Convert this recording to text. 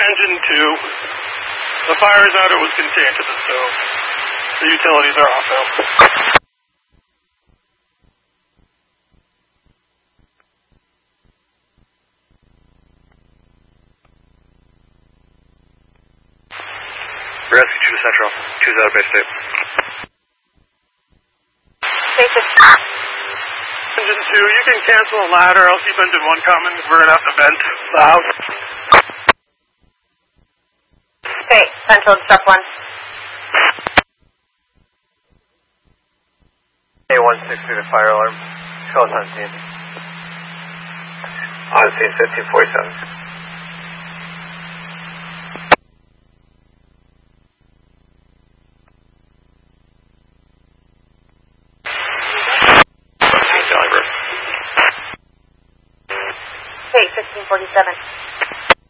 Engine 2. The fire is out. It was contained to the stove. The utilities are off now. Rescue 2 to Central. 2's out of base state. Engine 2, you can cancel a ladder. I'll keep Engine 1 coming. We're going to have to vent the house. Okay, Central, Struck 1. A160 to fire alarm. Show us on scene. On scene 1547. Okay, 1647.